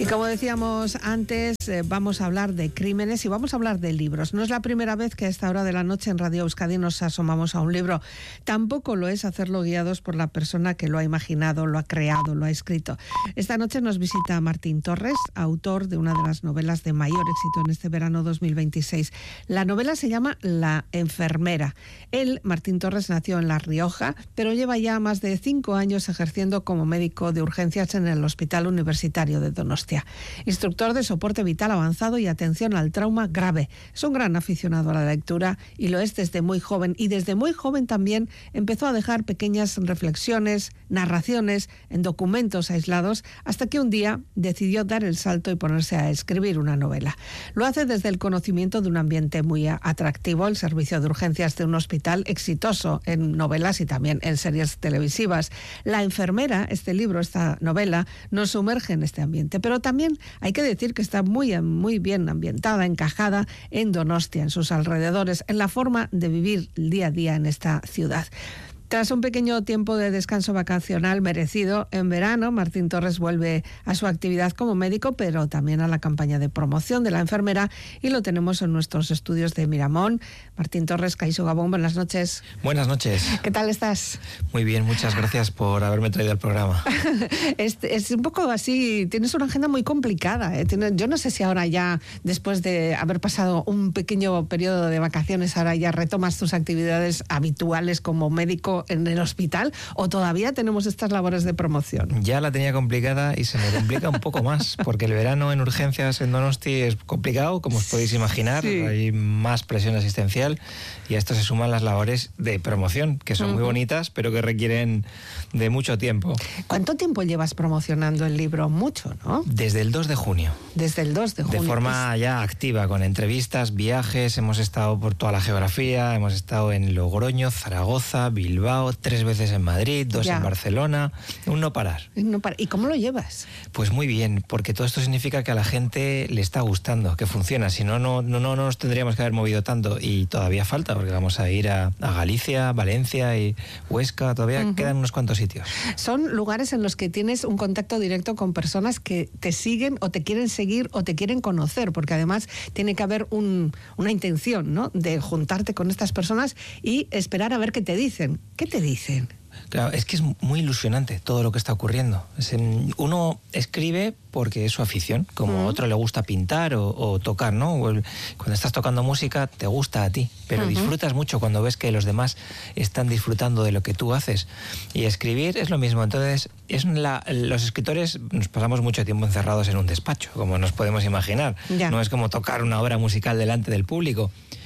Y como decíamos antes, vamos a hablar de crímenes y vamos a hablar de libros. No es la primera vez que a esta hora de la noche en Radio Euskadi nos asomamos a un libro. Tampoco lo es hacerlo guiados por la persona que lo ha imaginado, lo ha creado, lo ha escrito. Esta noche nos visita Martín Torres, autor de una de las novelas de mayor éxito en este verano 2026. La novela se llama La enfermera. Él, Martín Torres, nació en La Rioja, pero lleva ya más de 5 años ejerciendo como médico de urgencias en el Hospital Universitario de Donostia. Instructor de soporte vital avanzado y atención al trauma grave. Es un gran aficionado a la lectura y lo es desde muy joven. Y desde muy joven también empezó a dejar pequeñas reflexiones, narraciones en documentos aislados, hasta que un día decidió dar el salto y ponerse a escribir una novela. Lo hace desde el conocimiento de un ambiente muy atractivo, el servicio de urgencias de un hospital exitoso en novelas y también en series televisivas. La enfermera, este libro, esta novela, nos sumerge en este ambiente, pero también hay que decir que está muy bien ambientada, encajada en Donostia, en sus alrededores, en la forma de vivir el día a día en esta ciudad. Tras un pequeño tiempo de descanso vacacional merecido en verano, Martín Torres vuelve a su actividad como médico, pero también a la campaña de promoción de La enfermera, y lo tenemos en nuestros estudios de Miramón. Martín Torres, Kaixo Gabón, buenas noches. Buenas noches. ¿Qué tal estás? Muy bien, muchas gracias por haberme traído al programa. Es un poco así, tienes una agenda muy complicada, ¿eh? Yo no sé si ahora ya, después de haber pasado un pequeño periodo de vacaciones, ahora ya retomas tus actividades habituales como médico en el hospital, o todavía tenemos estas labores de promoción. Ya la tenía complicada y se me complica un poco más, porque el verano en urgencias en Donosti es complicado, como os podéis imaginar. Sí. Hay más presión asistencial y a esto se suman las labores de promoción, que son muy bonitas, pero que requieren de mucho tiempo. ¿Cuánto tiempo llevas promocionando el libro? Mucho, ¿no? Desde el 2 de junio. Desde el 2 de junio. De forma ya activa, con entrevistas, viajes, hemos estado por toda la geografía, hemos estado en Logroño, Zaragoza, Bilbao, 3 veces en Madrid, 2 en Barcelona, un no parar. ¿Y cómo lo llevas? Pues muy bien, porque todo esto significa que a la gente le está gustando, que funciona, si no, no nos tendríamos que haber movido tanto, y todavía falta, porque vamos a ir a Galicia, Valencia y Huesca, todavía quedan unos cuantos sitios. Son lugares en los que tienes un contacto directo con personas que te siguen o te quieren seguir o te quieren conocer, porque además tiene que haber una intención, ¿no?, de juntarte con estas personas y esperar a ver qué te dicen. ¿Qué te dicen? Claro, es que es muy ilusionante todo lo que está ocurriendo. Uno escribe porque es su afición, como a otro le gusta pintar o tocar, ¿no? Cuando estás tocando música te gusta a ti, pero disfrutas mucho cuando ves que los demás están disfrutando de lo que tú haces. Y escribir es lo mismo. Entonces, los escritores nos pasamos mucho tiempo encerrados en un despacho, como nos podemos imaginar. Ya. No es como tocar una obra musical delante del público.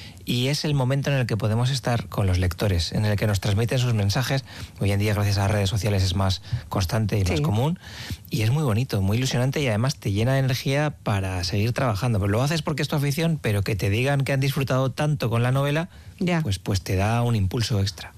Y es el momento en el que podemos estar con los lectores, en el que nos transmiten sus mensajes. Hoy en día, gracias a las redes sociales, es más constante y más común. Y es muy bonito, muy ilusionante, y además te llena de energía para seguir trabajando. Pues lo haces porque es tu afición, pero que te digan que han disfrutado tanto con la novela, pues te da un impulso extra.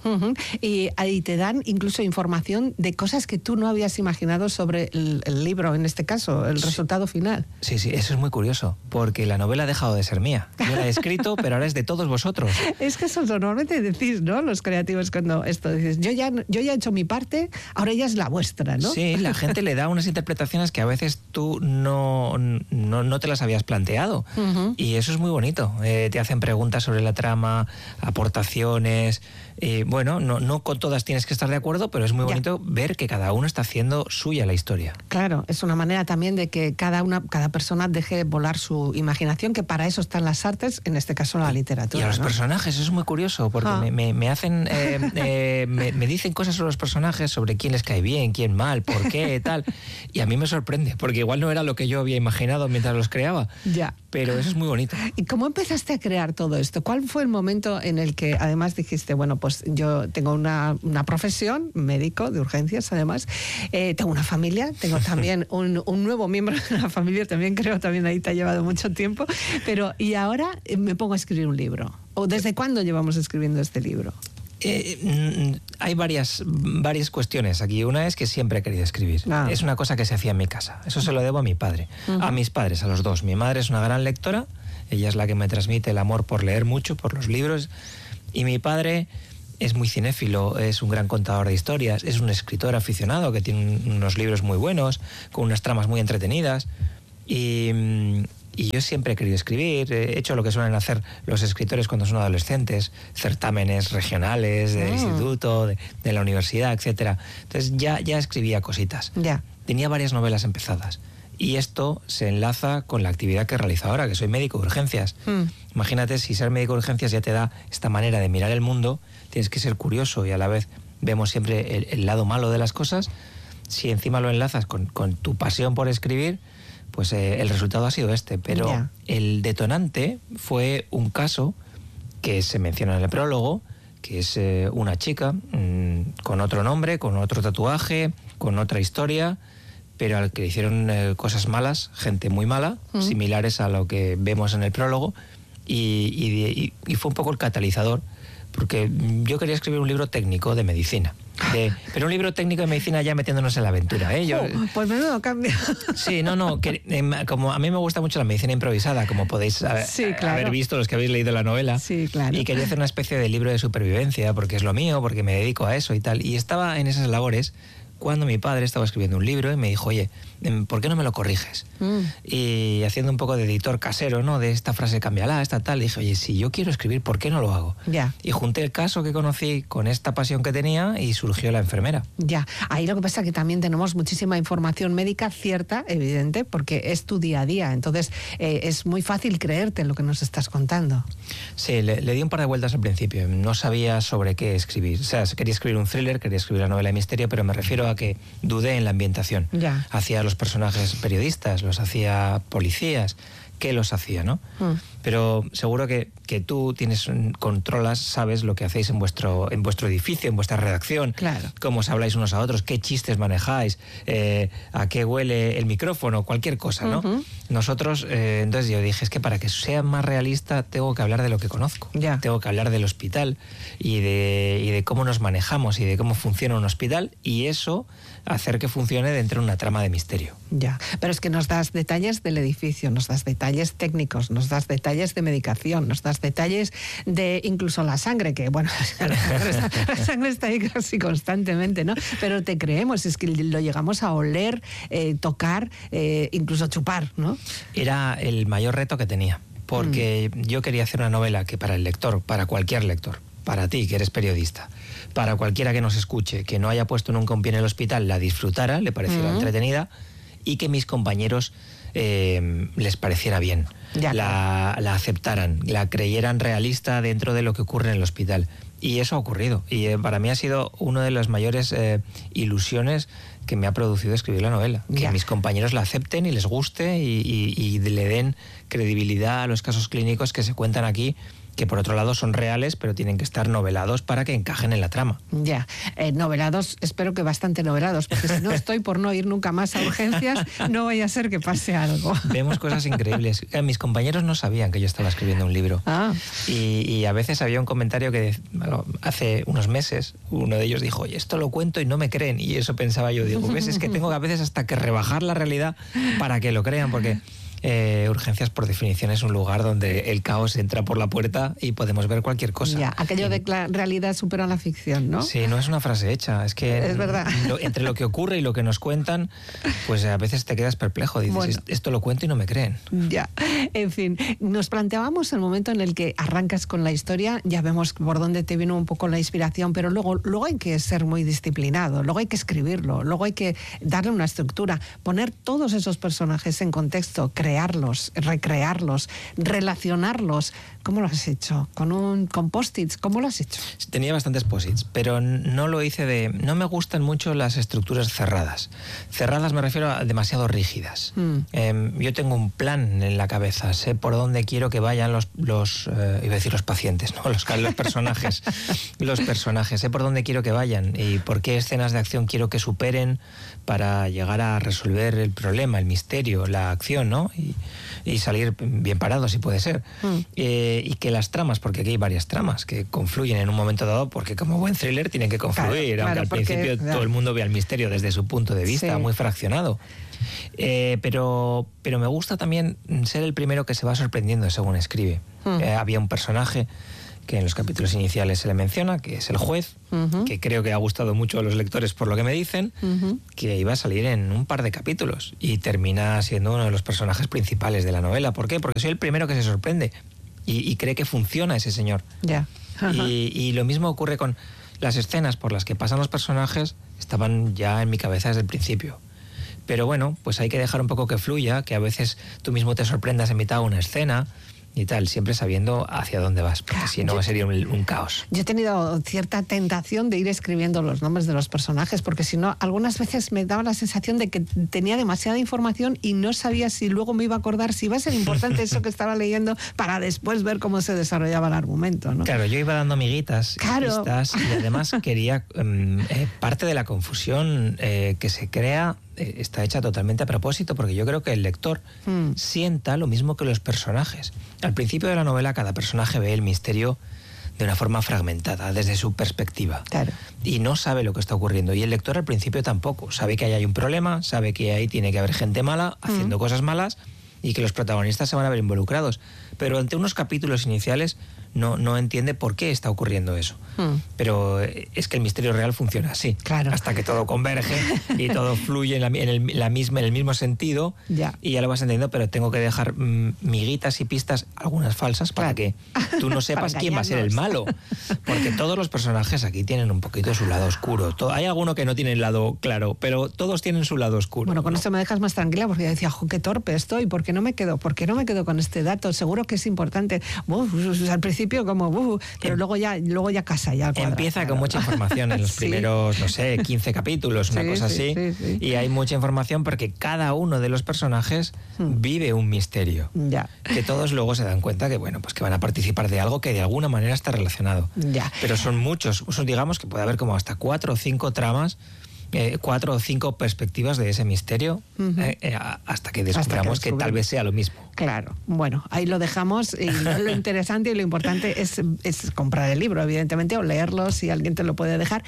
Y ahí te dan incluso información de cosas que tú no habías imaginado sobre el libro, en este caso, el resultado final. Sí, eso es muy curioso, porque la novela ha dejado de ser mía. Yo la he escrito, pero ahora es de todos vosotros. Es que eso normalmente decís, ¿no?, los creativos, cuando esto dices, yo ya he hecho mi parte, ahora ya es la vuestra, ¿no? Sí, la gente le da unas interpretaciones que a veces tú no te las habías planteado. Y eso es muy bonito. Te hacen preguntas sobre la trama, aportaciones. Bueno, no con todas tienes que estar de acuerdo, pero es muy bonito ver que cada uno está haciendo suya la historia. Claro, es una manera también de que cada persona deje volar su imaginación, que para eso están las artes, en este caso la literatura. Y a los personajes, eso es muy curioso, porque me hacen me dicen cosas sobre los personajes, sobre quién les cae bien, quién mal, por qué, tal. Y a mí me sorprende, porque igual no era lo que yo había imaginado mientras los creaba. Ya. Pero eso es muy bonito. ¿Y cómo empezaste a crear todo esto? ¿Cuál fue el momento en el que además dijiste, bueno, pues yo tengo una profesión, médico de urgencias además, tengo una familia, tengo también un nuevo miembro de la familia, también ahí te ha llevado mucho tiempo, pero y ahora me pongo a escribir un libro? ¿O desde cuándo llevamos escribiendo este libro? Hay varias cuestiones aquí. Una es que siempre he querido escribir. Es una cosa que se hacía en mi casa. Eso se lo debo a mi padre. A mis padres, a los dos. Mi madre es una gran lectora. Ella es la que me transmite el amor por leer mucho, por los libros. Y mi padre es muy cinéfilo, es un gran contador de historias, es un escritor aficionado que tiene unos libros muy buenos, con unas tramas muy entretenidas. Y yo siempre he querido escribir, he hecho lo que suelen hacer los escritores cuando son adolescentes, certámenes regionales del instituto, de la universidad, etcétera. Entonces ya escribía cositas. Ya. Tenía varias novelas empezadas. Y esto se enlaza con la actividad que realizo ahora, que soy médico de urgencias. Imagínate, si ser médico de urgencias ya te da esta manera de mirar el mundo, tienes que ser curioso y a la vez vemos siempre el lado malo de las cosas. Si encima lo enlazas con tu pasión por escribir, pues el resultado ha sido este. Pero el detonante fue un caso que se menciona en el prólogo, que es una chica con otro nombre, con otro tatuaje, con otra historia, pero al que le hicieron cosas malas, gente muy mala, similares a lo que vemos en el prólogo, y fue un poco el catalizador, porque yo quería escribir un libro técnico de medicina. Pero un libro técnico de medicina ya metiéndonos en la aventura, ¿eh? Pues menudo cambio. Sí, como a mí me gusta mucho la medicina improvisada, como podéis haber visto los que habéis leído la novela. Sí, claro. Y quería hacer una especie de libro de supervivencia, porque es lo mío, porque me dedico a eso y tal. Y estaba en esas labores cuando mi padre estaba escribiendo un libro y me dijo, oye, ¿por qué no me lo corriges? Y haciendo un poco de editor casero, ¿no? De esta frase cámbiala, esta tal, dije, oye, si yo quiero escribir, ¿por qué no lo hago? Ya. Y junté el caso que conocí con esta pasión que tenía y surgió La enfermera. Ya, ahí lo que pasa es que también tenemos muchísima información médica cierta, evidente, porque es tu día a día, entonces es muy fácil creerte lo que nos estás contando. Sí, le di un par de vueltas al principio, no sabía sobre qué escribir, o sea, quería escribir un thriller, quería escribir una novela de misterio, pero me refiero a que dudé en la ambientación. Ya. Hacía los personajes periodistas, los hacía policías, ¿qué los hacía, no? Pero seguro que tú controlas, sabes lo que hacéis en vuestro edificio, en vuestra redacción, claro. Cómo os habláis unos a otros, qué chistes manejáis, a qué huele el micrófono, cualquier cosa, ¿no? Nosotros, entonces yo dije, es que para que sea más realista tengo que hablar de lo que conozco. Ya. Tengo que hablar del hospital y de cómo nos manejamos y de cómo funciona un hospital, y eso hacer que funcione dentro de una trama de misterio. Ya, pero es que nos das detalles del edificio, nos das detalles técnicos, nos das detalles de medicación, nos das detalles de incluso la sangre, que bueno, la sangre está ahí casi constantemente, ¿no? Pero te creemos, es que lo llegamos a oler, tocar, incluso chupar, ¿no? Era el mayor reto que tenía, porque yo quería hacer una novela que para el lector, para cualquier lector, para ti que eres periodista, para cualquiera que nos escuche, que no haya puesto nunca un pie en el hospital, la disfrutara, le pareciera entretenida, y que mis compañeros les pareciera bien, la aceptaran, la creyeran realista dentro de lo que ocurre en el hospital. Y eso ha ocurrido. Y para mí ha sido una de las mayores ilusiones que me ha producido escribir la novela. Que mis compañeros la acepten y les guste y le den credibilidad a los casos clínicos que se cuentan aquí, que por otro lado son reales, pero tienen que estar novelados para que encajen en la trama. Ya, novelados, espero que bastante novelados, porque si no estoy por no ir nunca más a urgencias, no vaya a ser que pase algo. Vemos cosas increíbles. Mis compañeros no sabían que yo estaba escribiendo un libro. Y a veces había un comentario que hace unos meses uno de ellos dijo, oye, esto lo cuento y no me creen. Y eso pensaba yo, digo, ¿ves? Es que tengo a veces hasta que rebajar la realidad para que lo crean, porque urgencias por definición es un lugar donde el caos entra por la puerta y podemos ver cualquier cosa. Ya, aquello de la realidad supera la ficción, ¿no? Sí, no es una frase hecha, es que es verdad. Entre lo que ocurre y lo que nos cuentan, pues a veces te quedas perplejo, dices, bueno, esto lo cuento y no me creen. Ya, en fin, nos planteábamos el momento en el que arrancas con la historia, ya vemos por dónde te vino un poco la inspiración, pero luego hay que ser muy disciplinado, luego hay que escribirlo, luego hay que darle una estructura, poner todos esos personajes en contexto, crearlos, recrearlos, relacionarlos. ¿Cómo lo has hecho? ¿Con post-its? ¿Cómo lo has hecho? Tenía bastantes post-its, pero no lo hice no me gustan mucho las estructuras cerradas. Cerradas me refiero a demasiado rígidas. Yo tengo un plan en la cabeza, sé por dónde quiero que vayan iba a decir los pacientes, ¿no? Los personajes. Los personajes, sé por dónde quiero que vayan y por qué escenas de acción quiero que superen para llegar a resolver el problema, el misterio, la acción, ¿no? Y salir bien parado, si puede ser. Y que las tramas, porque aquí hay varias tramas que confluyen en un momento dado, porque como buen thriller tienen que confluir, aunque al principio todo el mundo vea el misterio desde su punto de vista, muy fraccionado. Pero me gusta también ser el primero que se va sorprendiendo según escribe. Había un personaje que en los capítulos iniciales se le menciona, que es el juez, que creo que ha gustado mucho a los lectores por lo que me dicen, que iba a salir en un par de capítulos y termina siendo uno de los personajes principales de la novela. ¿Por qué? Porque soy el primero que se sorprende y cree que funciona ese señor. Ya. Y lo mismo ocurre con las escenas por las que pasan los personajes, estaban ya en mi cabeza desde el principio. Pero bueno, pues hay que dejar un poco que fluya, que a veces tú mismo te sorprendas en mitad de una escena y tal, siempre sabiendo hacia dónde vas, porque si no sería un caos. Yo he tenido cierta tentación de ir escribiendo los nombres de los personajes, porque si no, algunas veces me daba la sensación de que tenía demasiada información y no sabía si luego me iba a acordar si iba a ser importante eso que estaba leyendo para después ver cómo se desarrollaba el argumento, ¿no? Claro, yo iba dando amiguitas y pistas, y además quería parte de la confusión que se crea está hecha totalmente a propósito, porque yo creo que el lector sienta lo mismo que los personajes. Al principio de la novela cada personaje ve el misterio de una forma fragmentada, desde su perspectiva. Claro. Y no sabe lo que está ocurriendo. Y el lector al principio tampoco. Sabe que ahí hay un problema, sabe que ahí tiene que haber gente mala haciendo cosas malas y que los protagonistas se van a ver involucrados. Pero ante unos capítulos iniciales no entiende por qué está ocurriendo eso. Pero es que el misterio real funciona así. Claro. Hasta que todo converge y todo fluye en el mismo sentido. Ya. Y ya lo vas entendiendo, pero tengo que dejar miguitas y pistas, algunas falsas, para que tú no sepas quién va a ser el malo. Porque todos los personajes aquí tienen un poquito su lado oscuro. Hay alguno que no tiene el lado claro, pero todos tienen su lado oscuro. Bueno, con ¿no? esto me dejas más tranquila, porque yo decía, qué torpe estoy, ¿por qué no me quedo con este dato? Seguro que es importante. Al principio como, pero luego ya casa, ya cuadra. Empieza con mucha información en los primeros, no sé, 15 capítulos, una cosa así. Sí. Y hay mucha información porque cada uno de los personajes vive un misterio. Ya. Que todos luego se dan cuenta que, bueno, pues que van a participar de algo que de alguna manera está relacionado. Ya. Pero son muchos. Digamos que puede haber como hasta 4 o 5 tramas, 4 o 5 perspectivas de ese misterio, hasta que descubramos que tal vez sea lo mismo. Claro. Bueno, ahí lo dejamos. Y lo interesante y lo importante es comprar el libro, evidentemente, o leerlo si alguien te lo puede dejar.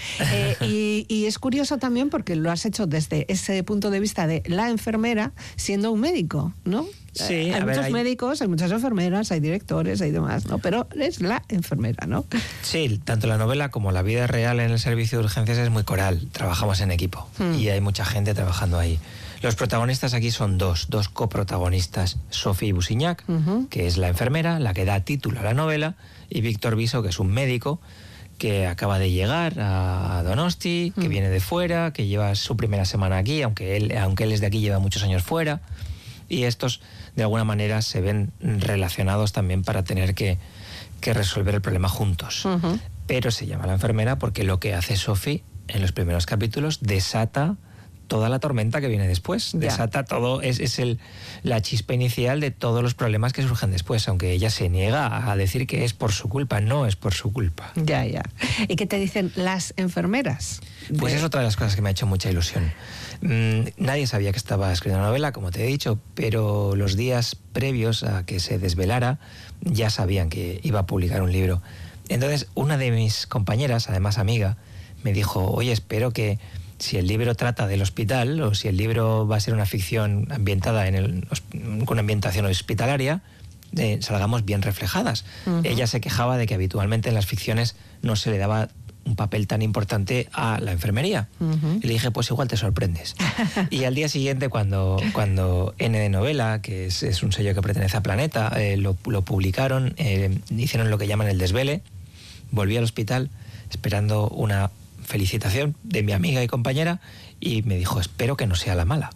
Y es curioso también porque lo has hecho desde ese punto de vista de la enfermera siendo un médico, ¿no? Sí, hay muchos médicos, hay muchas enfermeras, hay directores, hay demás, ¿no? Pero es la enfermera, ¿no? Sí, tanto la novela como la vida real en el servicio de urgencias es muy coral. Trabajamos en equipo y hay mucha gente trabajando ahí. Los protagonistas aquí son dos coprotagonistas, Sophie Busignac, que es la enfermera, la que da título a la novela, y Víctor Viso, que es un médico que acaba de llegar a Donosti, que viene de fuera, que lleva su primera semana aquí, aunque él es de aquí, lleva muchos años fuera. Y estos, de alguna manera, se ven relacionados también para tener que resolver el problema juntos. Pero se llama la enfermera porque lo que hace Sophie en los primeros capítulos desata toda la tormenta que viene después. Desata todo, es la chispa inicial de todos los problemas que surgen después, aunque ella se niega a decir que es por su culpa. No es por su culpa. Ya. ¿Y qué te dicen las enfermeras? Pues es otra de las cosas que me ha hecho mucha ilusión. Nadie sabía que estaba escribiendo una novela, como te he dicho, pero los días previos a que se desvelara ya sabían que iba a publicar un libro. Entonces, una de mis compañeras, además amiga, me dijo, oye, espero que si el libro trata del hospital o si el libro va a ser una ficción ambientada con una ambientación hospitalaria, salgamos bien reflejadas. Ella se quejaba de que habitualmente en las ficciones no se le daba un papel tan importante a la enfermería. Y le dije, pues igual te sorprendes. Y al día siguiente, cuando N de Novela, que es un sello que pertenece a Planeta, lo publicaron, hicieron lo que llaman el desvele, volví al hospital esperando una felicitación de mi amiga y compañera y me dijo, espero que no sea la mala.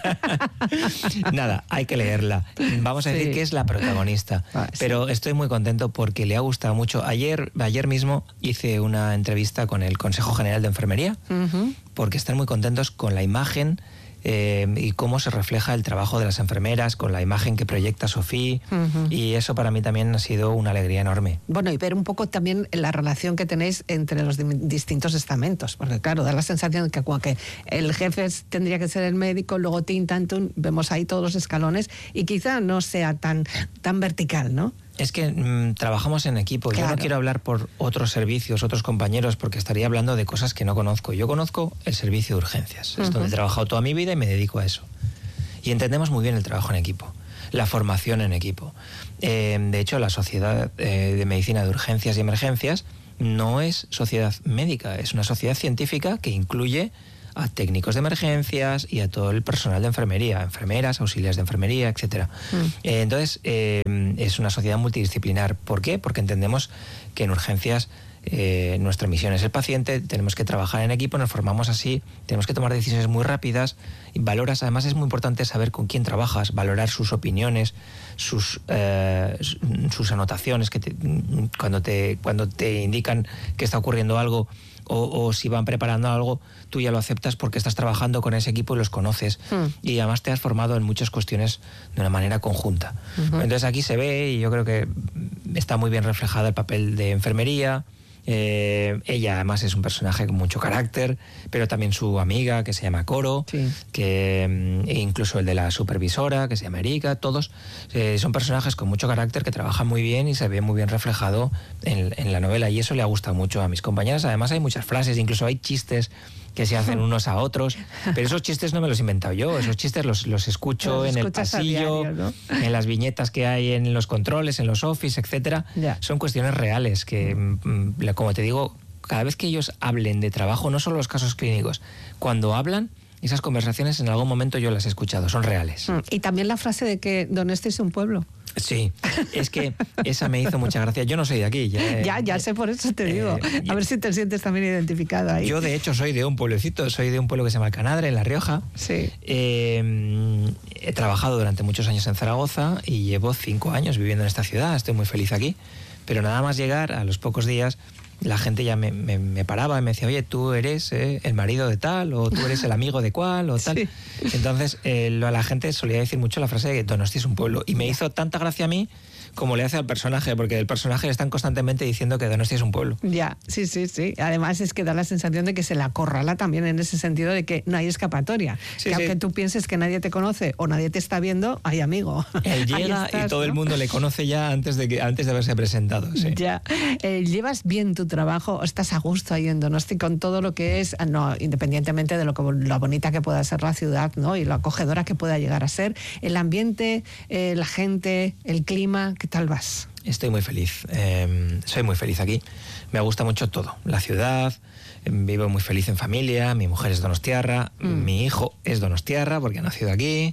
Nada, hay que leerla. Vamos a decir que es la protagonista. Pero estoy muy contento porque le ha gustado mucho. Ayer mismo hice una entrevista con el Consejo General de Enfermería porque están muy contentos con la imagen y cómo se refleja el trabajo de las enfermeras con la imagen que proyecta Sophie y eso para mí también ha sido una alegría enorme. Bueno, y ver un poco también la relación que tenéis entre los distintos estamentos, porque claro, da la sensación de que como que el jefe tendría que ser el médico, luego vemos ahí todos los escalones y quizá no sea tan vertical, ¿no? Es que trabajamos en equipo. Claro. Yo no quiero hablar por otros servicios, otros compañeros, porque estaría hablando de cosas que no conozco. Yo conozco el servicio de urgencias. Es donde he trabajado toda mi vida y me dedico a eso. Y entendemos muy bien el trabajo en equipo. la formación en equipo. De hecho, la Sociedad de Medicina de Urgencias y Emergencias no es sociedad médica, es una sociedad científica que incluye a técnicos de emergencias y a todo el personal de enfermería, enfermeras, auxiliares de enfermería, etcétera. Entonces, es una sociedad multidisciplinar. ¿Por qué? Porque entendemos que en urgencias nuestra misión es el paciente, tenemos que trabajar en equipo, nos formamos así, tenemos que tomar decisiones muy rápidas, y valoras, además es muy importante saber con quién trabajas, valorar sus opiniones, sus anotaciones, cuando te indican que está ocurriendo algo, o si van preparando algo, tú ya lo aceptas porque estás trabajando con ese equipo y los conoces. Y además te has formado en muchas cuestiones de una manera conjunta. Entonces aquí se ve, y yo creo que está muy bien reflejado el papel de enfermería. Ella además es un personaje con mucho carácter, pero también su amiga, que se llama Coro, que incluso el de la supervisora, que se llama Erika. Todos son personajes con mucho carácter, que trabajan muy bien y se ve muy bien reflejado en la novela, y eso le ha gustado mucho a mis compañeras. Además hay muchas frases, incluso hay chistes que se hacen unos a otros, pero esos chistes no me los he inventado yo, esos chistes los escucho en el pasillo, diario, ¿no? En las viñetas que hay en los controles, en los office, etcétera. Son cuestiones reales que, como te digo, cada vez que ellos hablen de trabajo, no solo los casos clínicos, cuando hablan, esas conversaciones en algún momento yo las he escuchado, son reales. Y también la frase de que Donosti es un pueblo. Sí, es que esa me hizo mucha gracia. Yo no soy de aquí. Ya sé, por eso te digo. A ver si te sientes también identificado ahí. Yo, de hecho, soy de un pueblecito, soy de un pueblo que se llama Alcanadre, en La Rioja. Sí. He trabajado durante muchos años en Zaragoza y llevo 5 años viviendo en esta ciudad. Estoy muy feliz aquí. Pero nada más llegar, a los pocos días, la gente ya me paraba y me decía, oye, tú eres el marido de tal, o tú eres el amigo de cual, o tal. Sí. Entonces, a la gente solía decir mucho la frase de que Donosti es un pueblo. Y me hizo tanta gracia a mí como le hace al personaje, porque el personaje le están constantemente diciendo que Donosti es un pueblo. Ya, sí. Además es que da la sensación de que se la acorrala también, en ese sentido de que no hay escapatoria. Sí, que aunque tú pienses que nadie te conoce o nadie te está viendo, hay amigo. Él llega estás, y todo, ¿no? El mundo le conoce ya antes de haberse presentado. Sí. Ya. ¿Llevas bien tu trabajo? ¿Estás a gusto ahí en Donosti con todo lo que es, independientemente de lo bonita que pueda ser la ciudad, ¿no? Y lo acogedora que pueda llegar a ser? El ambiente, la gente, el clima, ¿qué tal vas? Estoy muy feliz. Soy muy feliz aquí. Me gusta mucho todo. La ciudad, vivo muy feliz en familia, mi mujer es donostiarra, mi hijo es donostiarra porque ha nacido aquí,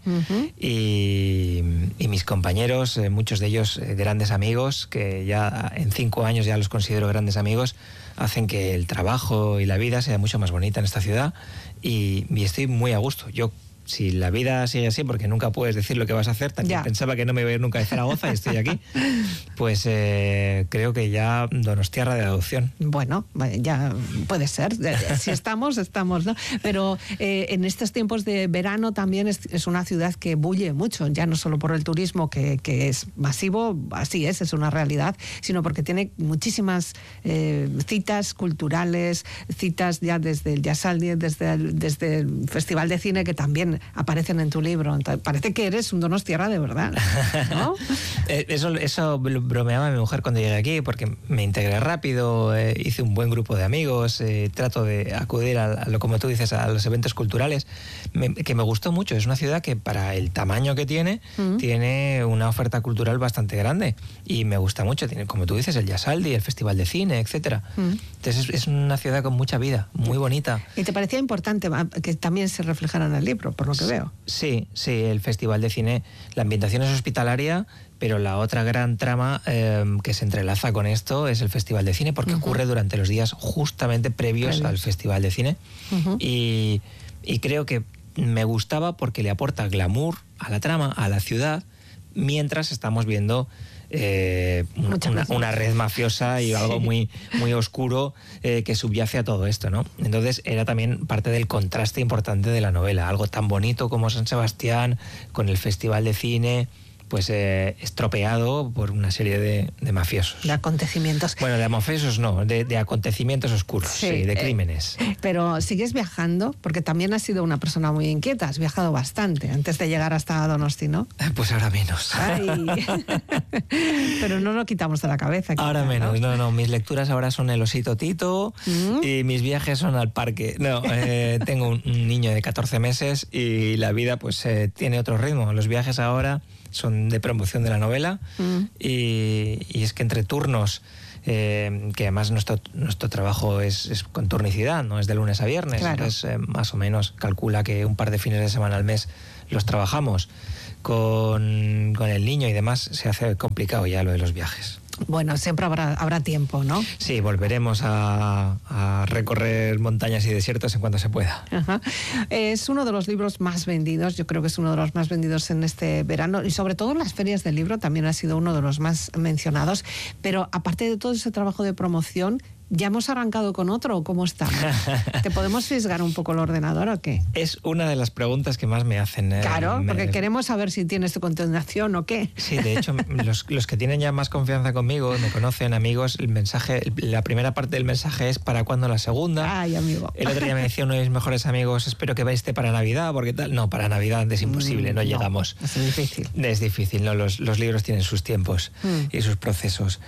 y mis compañeros, muchos de ellos grandes amigos, que ya en 5 años ya los considero grandes amigos, hacen que el trabajo y la vida sea mucho más bonita en esta ciudad, y estoy muy a gusto. Yo, si la vida sigue así, porque nunca puedes decir lo que vas a hacer, también pensaba que no me iba a ir nunca de Zaragoza y estoy aquí, pues creo que ya donostiarra de adopción. Bueno, ya puede ser, si estamos, ¿no? Pero en estos tiempos de verano también es una ciudad que bulle mucho, ya no solo por el turismo, que es masivo, así es una realidad, sino porque tiene muchísimas citas culturales, citas ya desde el Yasaldi, desde el Festival de Cine, que también aparecen en tu libro. Entonces, parece que eres un donostiarra de verdad, ¿no? Eso bromeaba mi mujer cuando llegué aquí, porque me integré rápido, hice un buen grupo de amigos, trato de acudir como tú dices, a los eventos culturales, que me gustó mucho. Es una ciudad que, para el tamaño que tiene una oferta cultural bastante grande, y me gusta mucho. Tiene, como tú dices, el Yasaldi, el Festival de Cine, etcétera. Entonces es una ciudad con mucha vida, muy bonita. ¿Y te parecía importante que también se reflejara en el libro, por lo que veo? Sí, el Festival de Cine, la ambientación es hospitalaria, pero la otra gran trama que se entrelaza con esto es el Festival de Cine, porque ocurre durante los días justamente previos al Festival de Cine. Y creo que me gustaba porque le aporta glamour a la trama, a la ciudad, mientras estamos viendo una red mafiosa y algo muy, muy oscuro que subyace a todo esto, ¿no? Entonces era también parte del contraste importante de la novela, algo tan bonito como San Sebastián, con el Festival de Cine, pues estropeado por una serie de mafiosos. De acontecimientos. Bueno, de mafiosos no, de acontecimientos oscuros, de crímenes. Pero sigues viajando, porque también has sido una persona muy inquieta, has viajado bastante antes de llegar hasta Donosti, ¿no? Pues ahora menos. Pero no lo quitamos de la cabeza. Ahora menos, no, mis lecturas ahora son El osito Tito y mis viajes son al parque. No, tengo un niño de 14 meses y la vida pues tiene otro ritmo. Los viajes ahora son de promoción de la novela, y es que entre turnos, que además nuestro trabajo es con turnicidad, no es de lunes a viernes, claro. Entonces más o menos calcula que un par de fines de semana al mes los trabajamos. Con el niño y demás se hace complicado ya lo de los viajes. Bueno, siempre habrá tiempo, ¿no? Sí, volveremos a recorrer montañas y desiertos en cuanto se pueda. Ajá. Es uno de los libros más vendidos, yo creo que es uno de los más vendidos en este verano, y sobre todo en las ferias del libro también ha sido uno de los más mencionados. Pero aparte de todo ese trabajo de promoción, ¿ya hemos arrancado con otro o cómo estamos? ¿Te podemos fisgar un poco el ordenador o qué? Es una de las preguntas que más me hacen. Claro, porque queremos saber si tienes tu continuación o qué. Sí, de hecho, los que tienen ya más confianza conmigo, me conocen, amigos, el mensaje, la primera parte del mensaje es ¿para cuándo la segunda? Ay, amigo. El otro día me decía uno de mis mejores amigos, espero que esté para Navidad, porque tal. No, para Navidad es imposible, no llegamos. Es difícil. Es difícil, ¿no? Los libros tienen sus tiempos y sus procesos.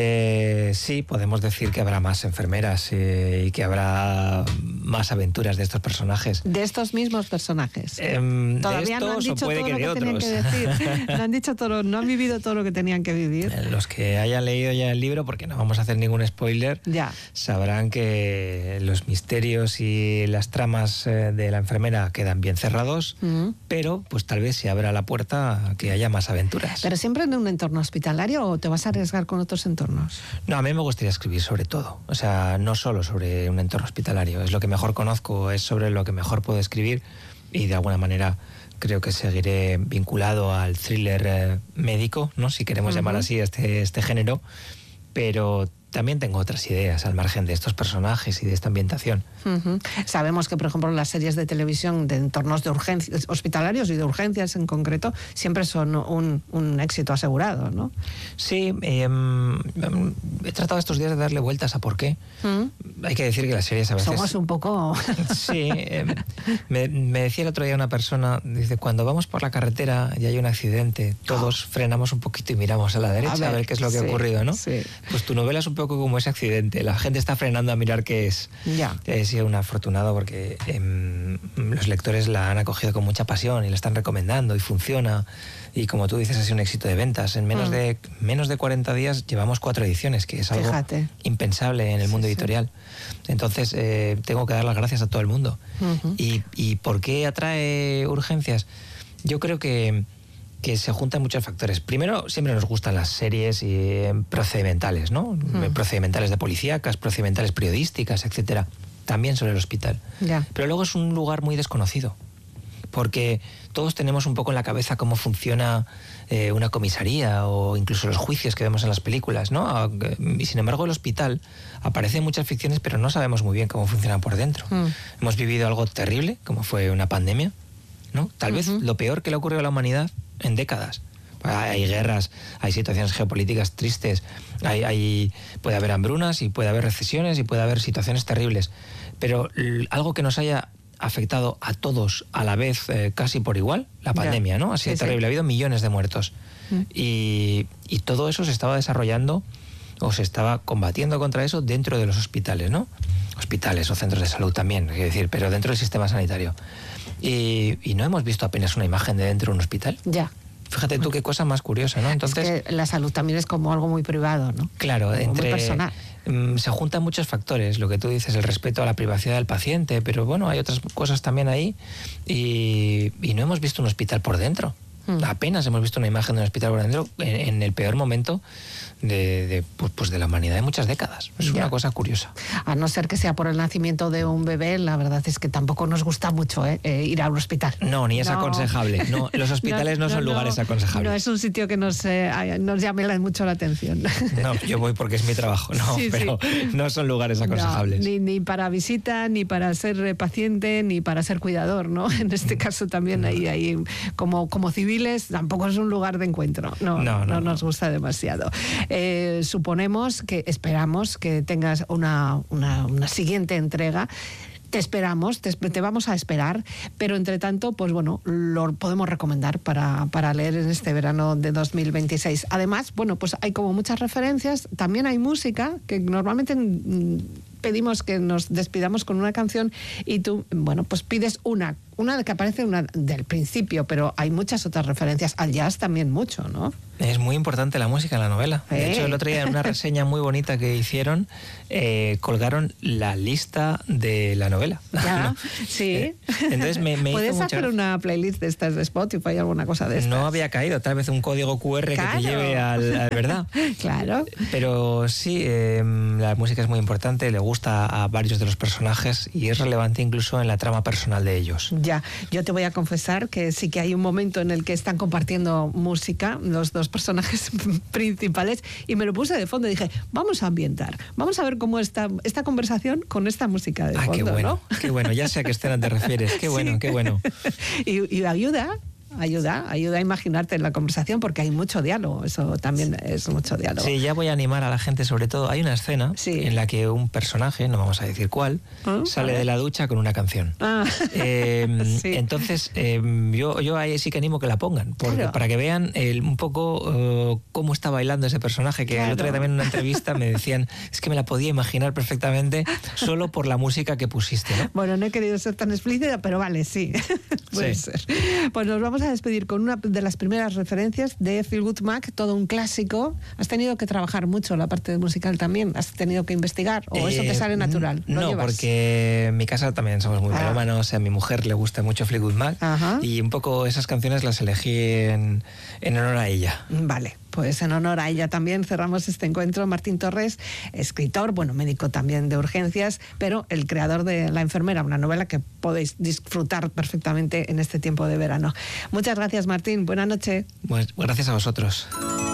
Sí, podemos decir que habrá más enfermeras y que habrá más aventuras de estos personajes. ¿De estos mismos personajes? Todavía no han dicho puede todo que lo de que tenían otros. que decir. No han dicho todo, no han vivido todo lo que tenían que vivir. Los que hayan leído ya el libro, porque no vamos a hacer ningún spoiler, ya sabrán que los misterios y las tramas de la enfermera quedan bien cerrados, pero pues tal vez se abra la puerta a que haya más aventuras. ¿Pero siempre en un entorno hospitalario o te vas a arriesgar con otros entornos? No, a mí me gustaría escribir sobre todo, o sea, no solo sobre un entorno hospitalario, es lo que mejor conozco, es sobre lo que mejor puedo escribir, y de alguna manera creo que seguiré vinculado al thriller médico, ¿no? Si queremos llamar así este género, pero también tengo otras ideas al margen de estos personajes y de esta ambientación. Sabemos que, por ejemplo, las series de televisión de entornos de urgencias, hospitalarios y de urgencias en concreto, siempre son un éxito asegurado, ¿no? Sí, he tratado estos días de darle vueltas a por qué. Hay que decir que las series a veces... Somos un poco... Sí, me decía el otro día una persona, dice, cuando vamos por la carretera y hay un accidente, todos frenamos un poquito y miramos a la derecha a ver qué es lo que ha ocurrido, ¿no? Sí. Pues tu novela es un poco como ese accidente, la gente está frenando a mirar qué es. Ya. He sido un afortunado porque los lectores la han acogido con mucha pasión y la están recomendando y funciona, y como tú dices, ha sido un éxito de ventas. En menos de 40 días llevamos 4 ediciones, que es algo impensable en el mundo editorial. Entonces tengo que dar las gracias a todo el mundo. ¿Y por qué atrae Urgencias? Yo creo que se juntan muchos factores. Primero, siempre nos gustan las series procedimentales, ¿no? Procedimentales de policíacas, procedimentales periodísticas, etcétera. También sobre el hospital. Ya. Pero luego es un lugar muy desconocido, porque todos tenemos un poco en la cabeza cómo funciona una comisaría o incluso los juicios que vemos en las películas, ¿no? Y sin embargo el hospital aparece en muchas ficciones, pero no sabemos muy bien cómo funciona por dentro. Hemos vivido algo terrible, como fue una pandemia, ¿no? Tal vez lo peor que le ha ocurrido a la humanidad en décadas. Hay guerras, hay situaciones geopolíticas tristes, puede haber hambrunas y puede haber recesiones y puede haber situaciones terribles, pero algo que nos haya afectado a todos a la vez, casi por igual, la pandemia, ¿no? Ha sido terrible, ha habido millones de muertos y todo eso se estaba desarrollando o se estaba combatiendo contra eso dentro de los hospitales, ¿no? Hospitales o centros de salud también, quiero decir, pero dentro del sistema sanitario. Y no hemos visto apenas una imagen de dentro de un hospital. Ya. Fíjate tú qué cosa más curiosa, ¿no? Entonces, es que la salud también es como algo muy privado, ¿no? Claro, muy personal. Se juntan muchos factores, lo que tú dices, el respeto a la privacidad del paciente, pero bueno, hay otras cosas también ahí y no hemos visto un hospital por dentro. Apenas hemos visto una imagen de un hospital por dentro en el peor momento de la humanidad de muchas décadas. Es una cosa curiosa. A no ser que sea por el nacimiento de un bebé, la verdad es que tampoco nos gusta mucho ir a un hospital. No, ni es aconsejable. No, los hospitales no son lugares aconsejables. No es un sitio que nos llame mucho la atención. No, yo voy porque es mi trabajo, pero no son lugares aconsejables. No, ni para visita, ni para ser paciente, ni para ser cuidador, ¿no? En este caso también ahí como civiles tampoco es un lugar de encuentro. No nos gusta demasiado. Esperamos que tengas una siguiente entrega. Te esperamos, te vamos a esperar, pero entre tanto, pues bueno, lo podemos recomendar para leer en este verano de 2026. Además, bueno, pues hay como muchas referencias, también hay música, que normalmente pedimos que nos despidamos con una canción y tú, bueno, pues pides una una que aparece del principio, pero hay muchas otras referencias. Al jazz también mucho, ¿no? Es muy importante la música en la novela. De hecho, el otro día en una reseña muy bonita que hicieron, colgaron la lista de la novela. Ya, sí. Entonces me ¿Puedes hizo hacer una playlist de estas de Spotify, alguna cosa de estas? No había caído, tal vez un código QR Claro. que te lleve al verdad. Claro. Pero sí, la música es muy importante, le gusta a varios de los personajes y es relevante incluso en la trama personal de ellos. Ya, yo te voy a confesar que sí que hay un momento en el que están compartiendo música los dos personajes principales y me lo puse de fondo y dije, vamos a ambientar, vamos a ver cómo está esta conversación con esta música de fondo, qué bueno, ¿no? Qué bueno, ya sé a qué escena te refieres, qué bueno, Sí. qué bueno. Y ayuda a imaginarte en la conversación porque hay mucho diálogo, eso también es mucho diálogo. Sí, ya voy a animar a la gente, sobre todo, hay una escena en la que un personaje, no vamos a decir cuál, sale de la ducha con una canción. Sí. Entonces, yo ahí sí que animo que la pongan, porque, para que vean un poco cómo está bailando ese personaje, que el otro día también en una entrevista me decían, es que me la podía imaginar perfectamente solo por la música que pusiste, ¿no? Bueno, no he querido ser tan explícita, pero vale, sí, puede ser. Pues nos vamos a despedir con una de las primeras referencias de Feel Good Mac, todo un clásico. ¿Has tenido que trabajar mucho la parte musical también? ¿Has tenido que investigar? ¿O eso te sale natural? No, porque en mi casa también somos muy melómanos. A mi mujer le gusta mucho Feel Good Mac. Y un poco esas canciones las elegí en honor a ella. Vale. Pues en honor a ella también cerramos este encuentro. Martín Torres, escritor, médico también de urgencias, pero el creador de La enfermera, una novela que podéis disfrutar perfectamente en este tiempo de verano. Muchas gracias, Martín. Buenas noches. Pues gracias a vosotros.